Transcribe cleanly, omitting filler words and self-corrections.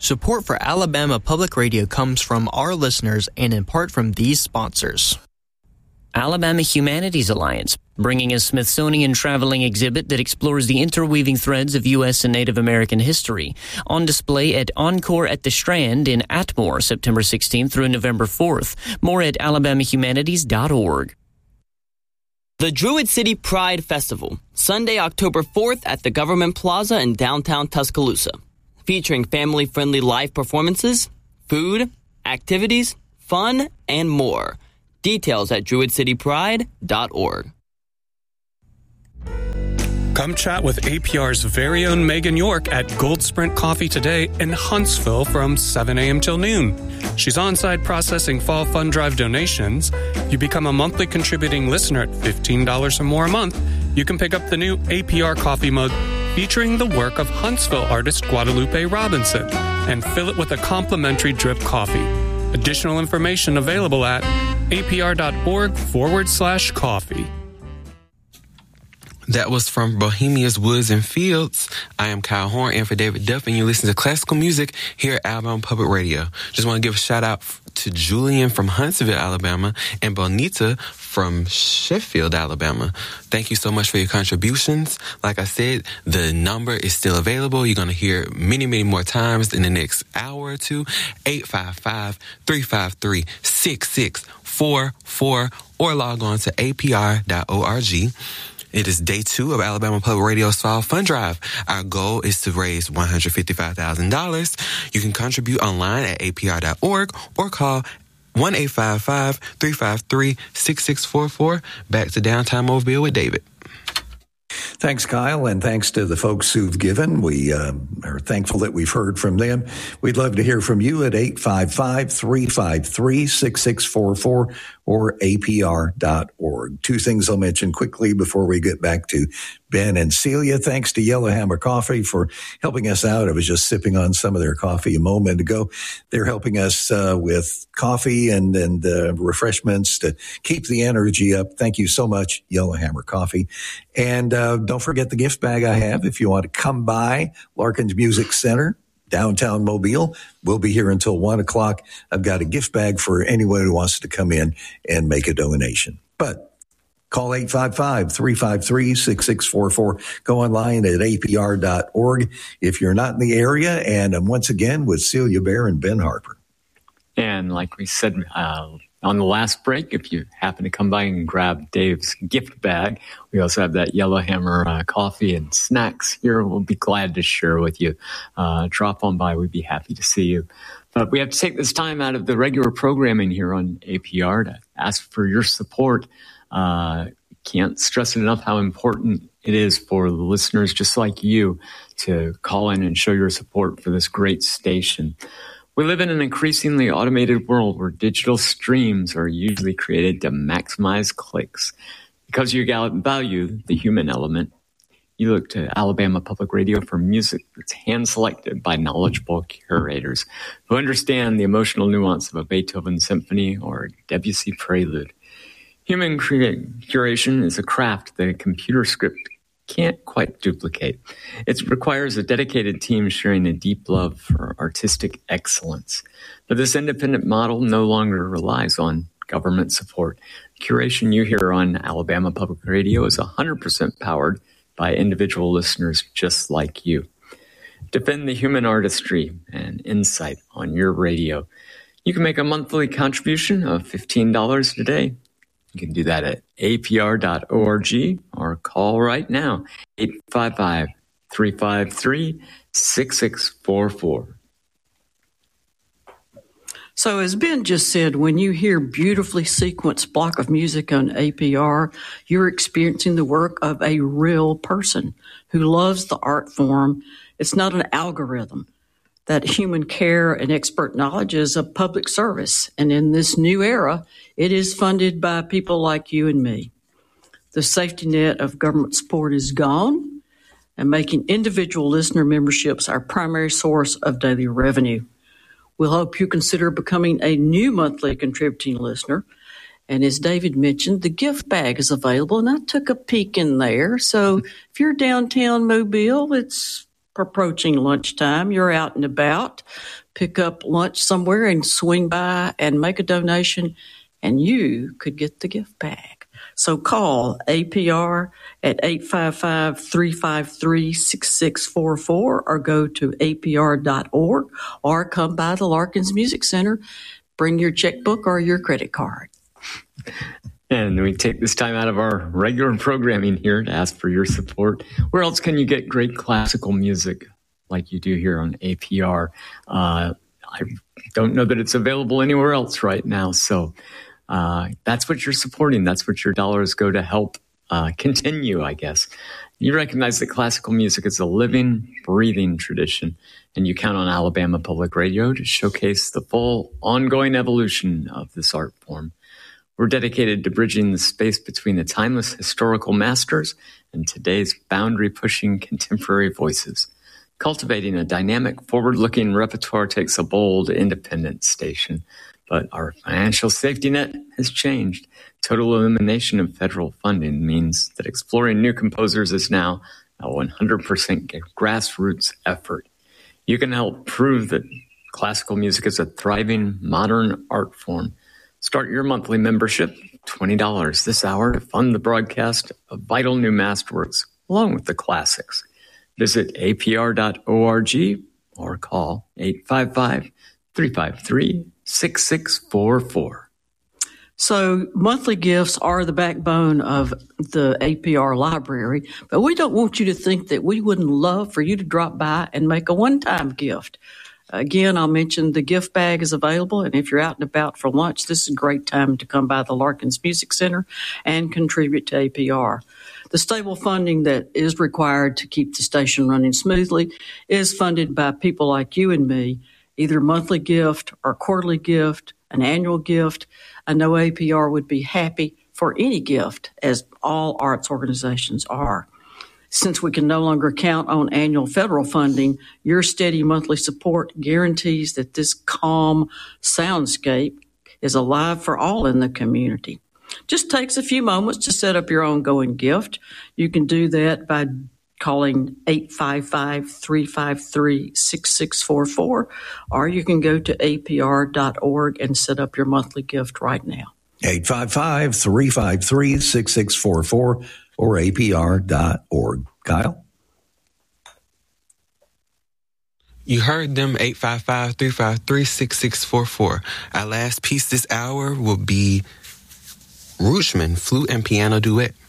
Support for Alabama Public Radio comes from our listeners and in part from these sponsors. Alabama Humanities Alliance, bringing a Smithsonian traveling exhibit that explores the interweaving threads of U.S. and Native American history. On display at Encore at the Strand in Atmore, September 16th through November 4th. More at alabamahumanities.org. The Druid City Pride Festival, Sunday, October 4th at the Government Plaza in downtown Tuscaloosa. Featuring family-friendly live performances, food, activities, fun, and more. Details at druidcitypride.org. Come chat with APR's very own Megan York at Gold Sprint Coffee today in Huntsville from 7 a.m. till noon. She's on-site processing Fall Fund Drive donations. You become a monthly contributing listener at $15 or more a month. You can pick up the new APR coffee mug featuring the work of Huntsville artist Guadalupe Robinson and fill it with a complimentary drip coffee. Additional information available at apr.org/coffee. That was from Bohemia's Woods and Fields. I am Kyle Horn and for David Duff, and you listen to classical music here at Alabama Public Radio. Just want to give a shout out to Julian from Huntsville, Alabama, and Bonita from Sheffield, Alabama. Thank you so much for your contributions. Like I said, the number is still available. You're going to hear many, many more times in the next hour or two. 855-353-6644 or log on to apr.org. It is day 2 of Alabama Public Radio's Fall Fund Drive. Our goal is to raise $155,000. You can contribute online at apr.org or call 1-855-353-6644. Back to Downtown Mobile with David. Thanks, Kyle, and thanks to the folks who've given. We are thankful that we've heard from them. We'd love to hear from you at 855-353-6644 or apr.org. 2 things I'll mention quickly before we get back to Ben and Celia. Thanks to Yellowhammer Coffee for helping us out. I was just sipping on some of their coffee a moment ago. They're helping us with coffee and refreshments to keep the energy up. Thank you so much, Yellowhammer Coffee. And don't forget the gift bag I have if you want to come by Larkins Music Center, downtown Mobile. We'll be here until 1 o'clock. I've got a gift bag for anyone who wants to come in and make a donation. But call 855-353-6644. Go online at apr.org if you're not in the area. And I'm once again with Celia Bear and Ben Harper. And like we said on the last break, if you happen to come by and grab Dave's gift bag, we also have that Yellowhammer coffee and snacks here. We'll be glad to share with you. Drop on by. We'd be happy to see you. But we have to take this time out of the regular programming here on APR to ask for your support. Can't stress it enough how important it is for the listeners just like you to call in and show your support for this great station. We live in an increasingly automated world where digital streams are usually created to maximize clicks. Because you value the human element, you look to Alabama Public Radio for music that's hand-selected by knowledgeable curators who understand the emotional nuance of a Beethoven symphony or a Debussy prelude. Human curation is a craft that a computer script can't quite duplicate. It requires a dedicated team sharing a deep love for artistic excellence. But this independent model no longer relies on government support. The curation you hear on Alabama Public Radio is 100% powered by individual listeners just like you. Defend the human artistry and insight on your radio. You can make a monthly contribution of $15 today. You can do that at apr.org or call right now, 855-353-6644. So as Ben just said, when you hear beautifully sequenced block of music on APR, you're experiencing the work of a real person who loves the art form. It's not an algorithm. That human care and expert knowledge is a public service. And in this new era, it is funded by people like you and me. The safety net of government support is gone and making individual listener memberships our primary source of daily revenue. We'll hope you consider becoming a new monthly contributing listener. And as David mentioned, the gift bag is available, and I took a peek in there. So if you're downtown Mobile, it's approaching lunchtime, you're out and about, pick up lunch somewhere and swing by and make a donation, and you could get the gift bag. So call APR at 855-353-6644 or go to apr.org or come by the Larkins Music Center. Bring your checkbook or your credit card. And we take this time out of our regular programming here to ask for your support. Where else can you get great classical music like you do here on APR? I don't know that it's available anywhere else right now. So that's what you're supporting. That's what your dollars go to help continue, I guess. You recognize that classical music is a living, breathing tradition, and you count on Alabama Public Radio to showcase the full, ongoing evolution of this art form. We're dedicated to bridging the space between the timeless historical masters and today's boundary-pushing contemporary voices. Cultivating a dynamic, forward-looking repertoire takes a bold, independent station. But our financial safety net has changed. Total elimination of federal funding means that exploring new composers is now a 100% grassroots effort. You can help prove that classical music is a thriving, modern art form. Start your monthly membership, $20 this hour, to fund the broadcast of vital new masterworks, along with the classics. Visit apr.org or call 855-353-6644. So monthly gifts are the backbone of the APR library, but we don't want you to think that we wouldn't love for you to drop by and make a one-time gift. Again, I'll mention the gift bag is available, and if you're out and about for lunch, this is a great time to come by the Larkins Music Center and contribute to APR. The stable funding that is required to keep the station running smoothly is funded by people like you and me, either monthly gift or quarterly gift, an annual gift. I know APR would be happy for any gift, as all arts organizations are. Since we can no longer count on annual federal funding, your steady monthly support guarantees that this calm soundscape is alive for all in the community. Just takes a few moments to set up your ongoing gift. You can do that by calling 855-353-6644, or you can go to apr.org and set up your monthly gift right now. 855-353-6644 or apr.org. Kyle? You heard them, 855-353-6644. Our last piece this hour will be Rooshman, flute and piano duet.